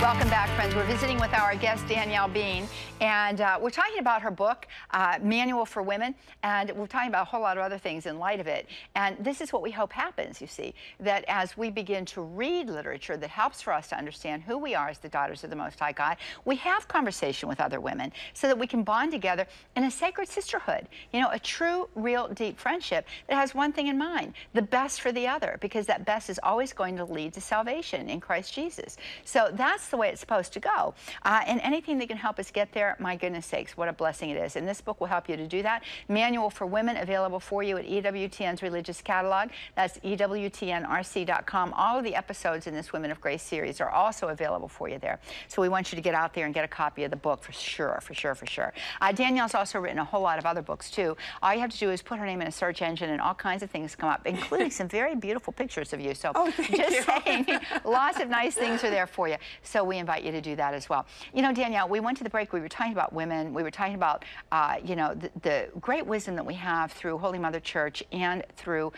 Welcome back, friends. We're visiting with our guest, Danielle Bean, and we're talking about her book, Manual for Women, and we're talking about a whole lot of other things in light of it. And this is what we hope happens, you see, that as we begin to read literature that helps for us to understand who we are as the daughters of the Most High God, we have conversation with other women so that we can bond together in a sacred sisterhood, you know, a true, real, deep friendship that has one thing in mind, the best for the other, because that best is always going to lead to salvation in Christ Jesus. So that's the way it's supposed to go. And anything that can help us get there, my goodness sakes, what a blessing it is. And this book will help you to do that. Manual for Women, available for you at EWTN's Religious Catalog. That's EWTNRC.com. All of the episodes in this Women of Grace series are also available for you there. So we want you to get out there and get a copy of the book for sure, for sure, for sure. Danielle's also written a whole lot of other books too. All you have to do is put her name in a search engine and all kinds of things come up, including some very beautiful pictures of you. So just saying, lots of nice things are there for you. So we invite you to do that as well. You know, Danielle, we went to the break, we were talking about women, we were talking about, you know, the great wisdom that we have through Holy Mother Church and through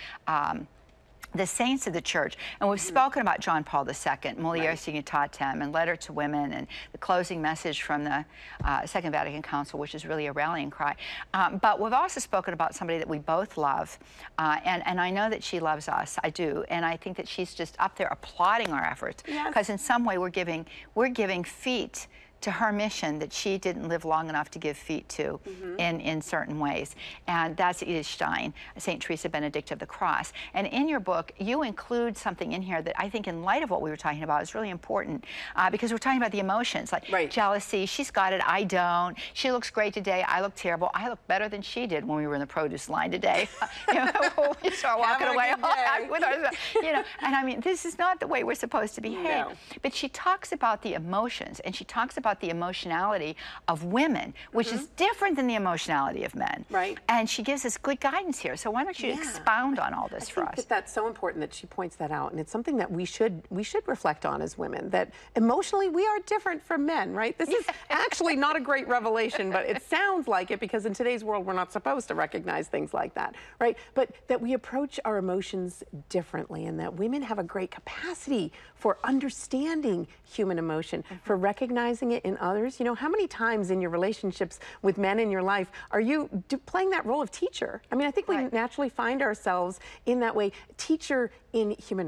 the saints of the church. And we've spoken about John Paul II, Mulieris Dignitatem, and Letter to Women, and the closing message from the Second Vatican Council, which is really a rallying cry. But we've also spoken about somebody that we both love, and I know that she loves us. I do. And I think that she's just up there applauding our efforts, because in some way we're giving feet to her mission that she didn't live long enough to give feet to in certain ways. And that's Edith Stein, St. Teresa Benedict of the Cross. And in your book, you include something in here that I think in light of what we were talking about is really important, because we're talking about the emotions, like jealousy. She's got it, I don't. She looks great today, I look terrible. I look better than she did when we were in the produce line today. You know, we start walking away with ourselves, you know. And I mean, this is not the way we're supposed to behave. No. But she talks about the emotions, and she talks about the emotionality of women, which is different than the emotionality of men. Right. And she gives us good guidance here. So why don't you expound on all this for us? I think that's so important that she points that out, and it's something that we should reflect on as women, that emotionally we are different from men, right? This is actually not a great revelation, but it sounds like it, because in today's world we're not supposed to recognize things like that, right? But that we approach our emotions differently, and that women have a great capacity for understanding human emotion, for recognizing it in others. You know, how many times in your relationships with men in your life are you playing that role of teacher? I mean, I think we naturally find ourselves in that way, teacher in human